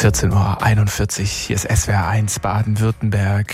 14:41 Uhr, hier ist SWR 1 Baden-Württemberg.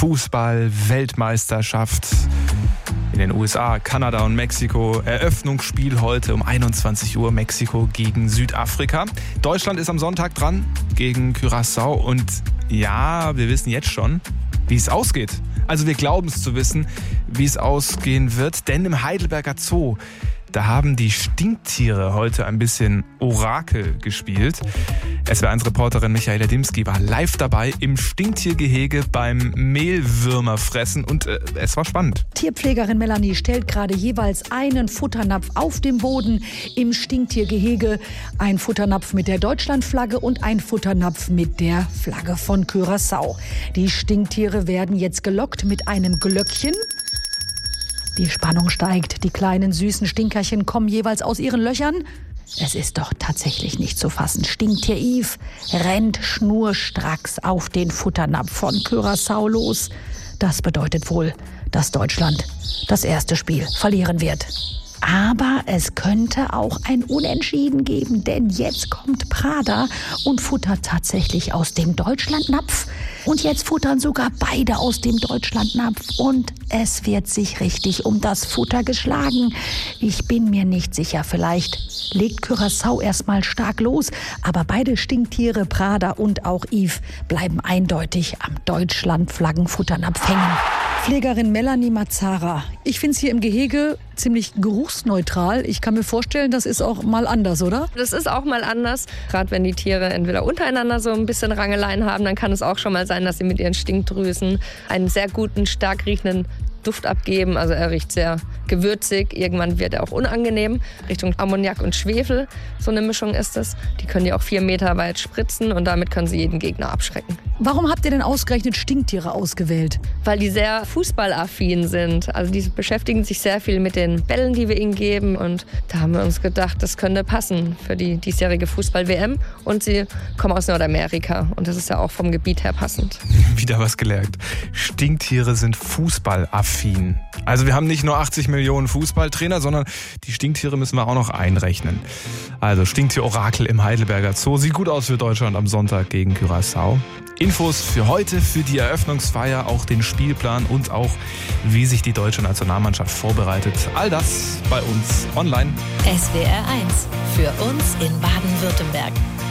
Fußball-Weltmeisterschaft in den USA, Kanada und Mexiko. Eröffnungsspiel heute um 21 Uhr, Mexiko gegen Südafrika. Deutschland ist am Sonntag dran gegen Curaçao und ja, wir wissen jetzt schon, wie es ausgeht. Also wir glauben es zu wissen, wie es ausgehen wird, denn im Heidelberger Zoo, da haben die Stinktiere heute ein bisschen Orakel gespielt. SWR1-Reporterin Michaela Dimski war live dabei im Stinktiergehege beim Mehlwürmerfressen und es war spannend. Tierpflegerin Melanie stellt gerade jeweils einen Futternapf auf dem Boden im Stinktiergehege. Ein Futternapf mit der Deutschlandflagge und ein Futternapf mit der Flagge von Curaçao. Die Stinktiere werden jetzt gelockt mit einem Glöckchen. Die Spannung steigt, die kleinen süßen Stinkerchen kommen jeweils aus ihren Löchern. Es ist doch tatsächlich nicht zu fassen. Stinktier Yves rennt schnurstracks auf den Futternapf von Curaçao los. Das bedeutet wohl, dass Deutschland das erste Spiel verlieren wird. Aber es könnte auch ein Unentschieden geben, denn jetzt kommt Prada und futtert tatsächlich aus dem Deutschlandnapf. Und jetzt futtern sogar beide aus dem Deutschlandnapf und es wird sich richtig um das Futter geschlagen. Ich bin mir nicht sicher, vielleicht legt Curaçao erstmal stark los, aber beide Stinktiere, Prada und auch Yves, bleiben eindeutig am Deutschlandflaggenfutternapf hängen. Pflegerin Melanie Mazzara. Ich finde es hier im Gehege ziemlich geruchsneutral. Ich kann mir vorstellen, das ist auch mal anders, oder? Das ist auch mal anders. Gerade wenn die Tiere entweder untereinander so ein bisschen Rangeleien haben, dann kann es auch schon mal sein, dass sie mit ihren Stinkdrüsen einen sehr guten, stark riechenden Duft abgeben. Also er riecht sehr gewürzig. Irgendwann wird er auch unangenehm. Richtung Ammoniak und Schwefel, so eine Mischung ist es. Die können die auch 4 Meter weit spritzen und damit können sie jeden Gegner abschrecken. Warum habt ihr denn ausgerechnet Stinktiere ausgewählt? Weil die sehr fußballaffin sind. Also die beschäftigen sich sehr viel mit den Bällen, die wir ihnen geben. Und da haben wir uns gedacht, das könnte passen für die diesjährige Fußball-WM. Und sie kommen aus Nordamerika. Und das ist ja auch vom Gebiet her passend. Wieder was gelernt. Stinktiere sind fußballaffin. Also wir haben nicht nur 80 Millionen Fußballtrainer, sondern die Stinktiere müssen wir auch noch einrechnen. Also Stinktier-Orakel im Heidelberger Zoo. Sieht gut aus für Deutschland am Sonntag gegen Curaçao. Infos für heute, für die Eröffnungsfeier, auch den Spielplan und auch, wie sich die deutsche Nationalmannschaft vorbereitet. All das bei uns online. SWR 1, für uns in Baden-Württemberg.